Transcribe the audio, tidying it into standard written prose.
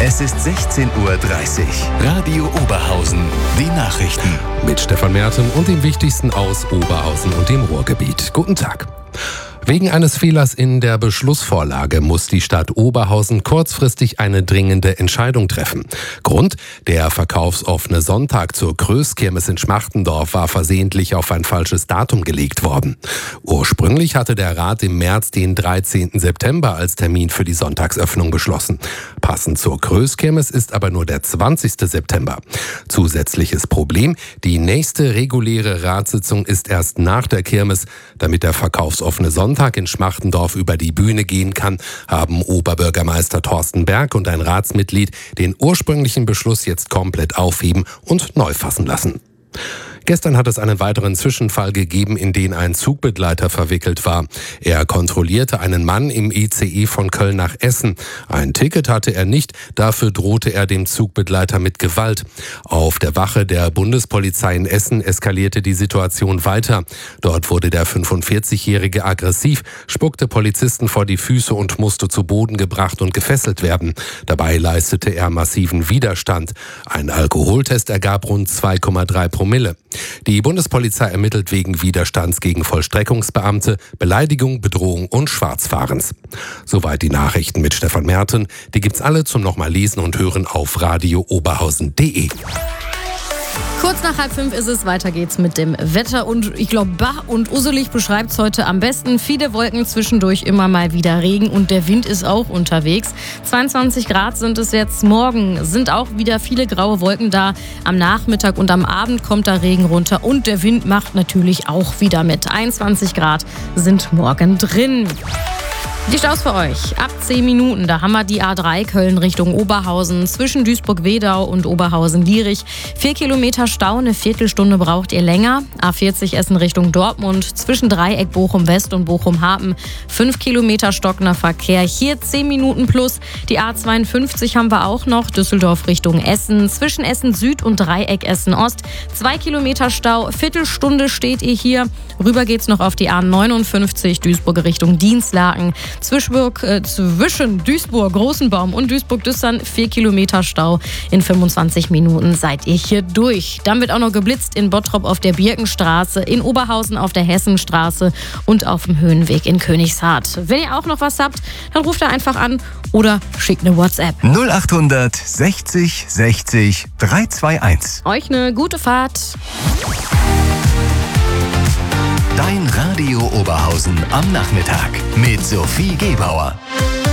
Es ist 16:30 Uhr. Radio Oberhausen. Die Nachrichten. Mit Stefan Merten und dem Wichtigsten aus Oberhausen und dem Ruhrgebiet. Guten Tag. Wegen eines Fehlers in der Beschlussvorlage muss die Stadt Oberhausen kurzfristig eine dringende Entscheidung treffen. Grund: der verkaufsoffene Sonntag zur Kröskirmes in Schmachtendorf war versehentlich auf ein falsches Datum gelegt worden. Ursprünglich hatte der Rat im März den 13. September als Termin für die Sonntagsöffnung beschlossen. Passend zur Kröskirmes ist aber nur der 20. September. Zusätzliches Problem: die nächste reguläre Ratssitzung ist erst nach der Kirmes. Damit der verkaufsoffene Sonntag in Schmachtendorf über die Bühne gehen kann, haben Oberbürgermeister Thorsten Berg und ein Ratsmitglied den ursprünglichen Beschluss jetzt komplett aufheben und neu fassen lassen. Gestern hat es einen weiteren Zwischenfall gegeben, in den ein Zugbegleiter verwickelt war. Er kontrollierte einen Mann im ICE von Köln nach Essen. Ein Ticket hatte er nicht, dafür drohte er dem Zugbegleiter mit Gewalt. Auf der Wache der Bundespolizei in Essen eskalierte die Situation weiter. Dort wurde der 45-Jährige aggressiv, spuckte Polizisten vor die Füße und musste zu Boden gebracht und gefesselt werden. Dabei leistete er massiven Widerstand. Ein Alkoholtest ergab rund 2,3 Promille. Die Bundespolizei ermittelt wegen Widerstands gegen Vollstreckungsbeamte, Beleidigung, Bedrohung und Schwarzfahrens. Soweit die Nachrichten mit Stefan Merten. Die gibt's alle zum nochmal lesen und hören auf radiooberhausen.de. Kurz nach 4:30 ist es, weiter geht's mit dem Wetter und ich glaube, Bach und Usselig beschreibt es heute am besten. Viele Wolken, zwischendurch immer mal wieder Regen und der Wind ist auch unterwegs. 22 Grad sind es jetzt. Morgen sind auch wieder viele graue Wolken da. Am Nachmittag und am Abend kommt da Regen runter und der Wind macht natürlich auch wieder mit. 21 Grad sind morgen drin. Die Staus für euch. Ab 10 Minuten, da haben wir die A3 Köln Richtung Oberhausen zwischen Duisburg-Wedau und Oberhausen-Lierich. 4 Kilometer Stau, eine Viertelstunde braucht ihr länger. A40 Essen Richtung Dortmund zwischen Dreieck Bochum-West und Bochum-Hapen. 5 Kilometer stockender Verkehr, hier 10 Minuten plus. Die A52 haben wir auch noch, Düsseldorf Richtung Essen zwischen Essen Süd und Dreieck Essen Ost. 2 Kilometer Stau, Viertelstunde steht ihr hier. Rüber geht's noch auf die A59 Duisburg Richtung Dienstlaken. Zwischen Duisburg, Großenbaum und Duisburg-Düssern 4 Kilometer Stau. In 25 Minuten seid ihr hier durch. Dann wird auch noch geblitzt in Bottrop auf der Birkenstraße, in Oberhausen auf der Hessenstraße und auf dem Höhenweg in Königshardt. Wenn ihr auch noch was habt, dann ruft da einfach an oder schickt eine WhatsApp. 0800 60 60 321. Euch eine gute Fahrt. Dein Radio Oberhausen am Nachmittag mit Sophie Gebauer.